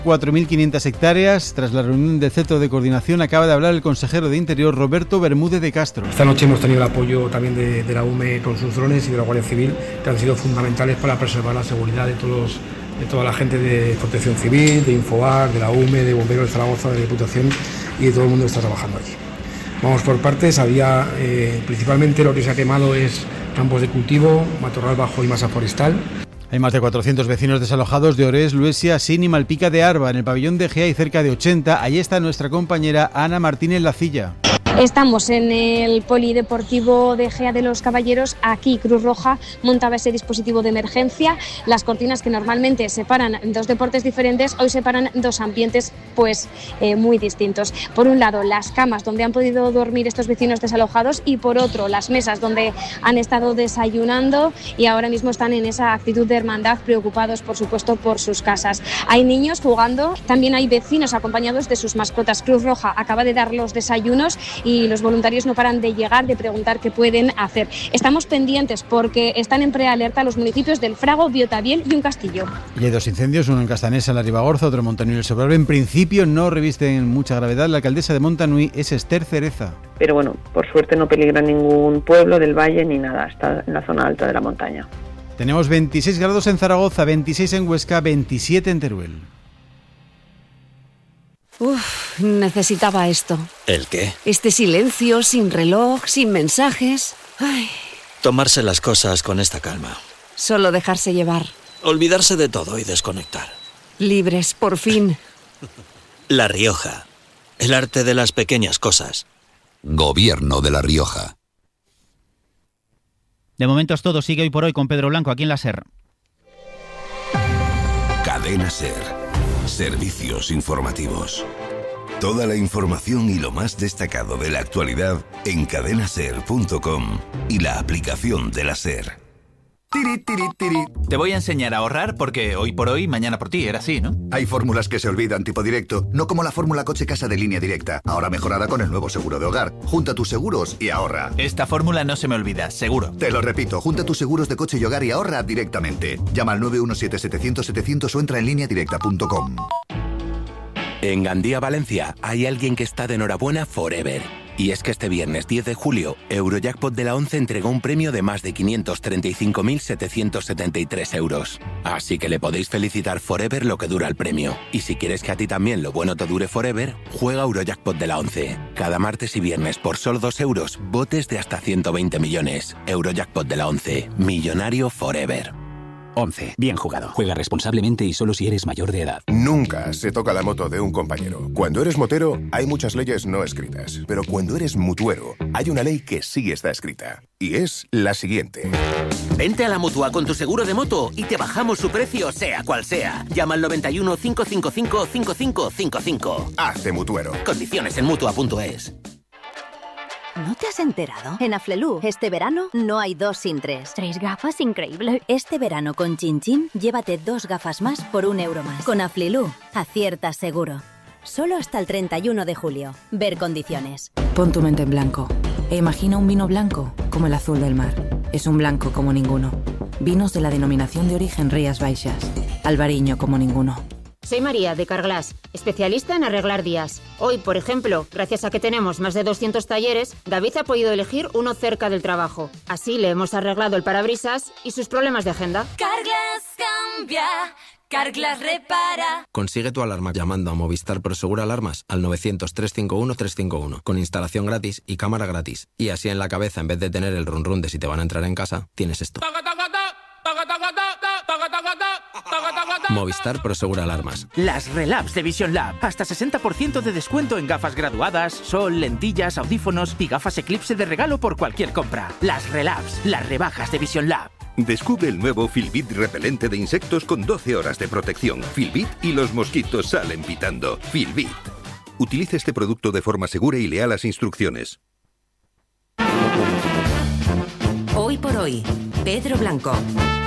4.500 hectáreas. Tras la reunión del Centro de Coordinación acaba de hablar el consejero de Interior, Roberto Bermúdez de Castro. Esta noche hemos tenido el apoyo también de la UME con sus drones y de la Guardia Civil, que han sido fundamentales para preservar la seguridad de toda la gente de Protección Civil, de Infobar, de la UME, de Bomberos de Zaragoza, de la Diputación y de todo el mundo que está trabajando allí. Vamos por partes. Había principalmente lo que se ha quemado es campos de cultivo, matorral bajo y masa forestal. Hay más de 400 vecinos desalojados de Orés, Luesia, Sin y Malpica de Arba. En el pabellón de Gea hay cerca de 80. Allí está nuestra compañera Ana Martínez Lacilla. Estamos en el polideportivo de Gea de los Caballeros. Aquí Cruz Roja montaba ese dispositivo de emergencia. Las cortinas que normalmente separan dos deportes diferentes, hoy separan dos ambientes muy distintos. Por un lado, las camas donde han podido dormir estos vecinos desalojados y por otro, las mesas donde han estado desayunando y ahora mismo están en esa actitud de hermandad, preocupados por supuesto por sus casas. Hay niños jugando, también hay vecinos acompañados de sus mascotas. Cruz Roja acaba de dar los desayunos y los voluntarios no paran de llegar, de preguntar qué pueden hacer. Estamos pendientes porque están en prealerta los municipios del Frago, Biotabiel y Un Castillo. Y hay dos incendios, uno en Castanesa, en la Ribagorza, otro en Montanui, el Sobrarbe. En principio no revisten mucha gravedad. La alcaldesa de Montanui es Esther Cereza. Pero bueno, por suerte no peligra ningún pueblo del valle ni nada, está en la zona alta de la montaña. Tenemos 26 grados en Zaragoza, 26 en Huesca, 27 en Teruel. Necesitaba esto. ¿El qué? Este silencio, sin reloj, sin mensajes. Ay. Tomarse las cosas con esta calma. Solo dejarse llevar. Olvidarse de todo y desconectar. Libres, por fin. La Rioja. El arte de las pequeñas cosas. Gobierno de La Rioja. De momento es todo. Sigue Hoy por Hoy con Pedro Blanco aquí en la SER. Cadena SER. Servicios informativos. Toda la información y lo más destacado de la actualidad en cadenaser.com y la aplicación de la SER. Te voy a enseñar a ahorrar porque hoy por hoy, mañana por ti, era así, ¿no? Hay fórmulas que se olvidan tipo directo, no como la fórmula coche-casa de Línea Directa, ahora mejorada con el nuevo seguro de hogar. Junta tus seguros y ahorra. Esta fórmula no se me olvida, seguro. Te lo repito, junta tus seguros de coche y hogar y ahorra directamente. Llama al 917-700-700 o entra en lineadirecta.com. En Gandía, Valencia, hay alguien que está de enhorabuena forever. Y es que este viernes 10 de julio, Eurojackpot de la 11 entregó un premio de más de 535.773 euros. Así que le podéis felicitar forever lo que dura el premio. Y si quieres que a ti también lo bueno te dure forever, juega Eurojackpot de la 11. Cada martes y viernes por solo 2 euros, botes de hasta 120 millones. Eurojackpot de la 11. Millonario forever. 11. Bien jugado. Juega responsablemente y solo si eres mayor de edad. Nunca se toca la moto de un compañero. Cuando eres motero, hay muchas leyes no escritas. Pero cuando eres mutuero, hay una ley que sí está escrita. Y es la siguiente. Vente a la Mutua con tu seguro de moto y te bajamos su precio, sea cual sea. Llama al 91 555 5555. Hazte mutuero. Condiciones en Mutua.es. ¿No te has enterado? En Aflelu, este verano no hay 2 sin 3. 3 gafas, increíble. Este verano con Chin Chin, llévate 2 gafas más por 1 euro más. Con Aflelu, aciertas seguro. Solo hasta el 31 de julio. Ver condiciones. Pon tu mente en blanco e imagina un vino blanco como el azul del mar. Es un blanco como ninguno. Vinos de la denominación de origen Rías Baixas. Albariño como ninguno. Soy María, de Carglass, especialista en arreglar días. Hoy, por ejemplo, gracias a que tenemos más de 200 talleres, David ha podido elegir uno cerca del trabajo. Así le hemos arreglado el parabrisas y sus problemas de agenda. Carglass cambia, Carglass repara. Consigue tu alarma llamando a Movistar Prosegur Alarmas al 900-351-351, con instalación gratis y cámara gratis. Y así en la cabeza, en vez de tener el run run de si te van a entrar en casa, tienes esto. Movistar Prosegur Alarmas. Las Relabs de Vision Lab. Hasta 60% de descuento en gafas graduadas, sol, lentillas, audífonos y gafas Eclipse de regalo por cualquier compra. Las Relabs, las rebajas de Vision Lab. Descubre el nuevo Filbit repelente de insectos con 12 horas de protección. Filbit y los mosquitos salen pitando. Filbit. Utilice este producto de forma segura y lea las instrucciones. Hoy por hoy, Pedro Blanco.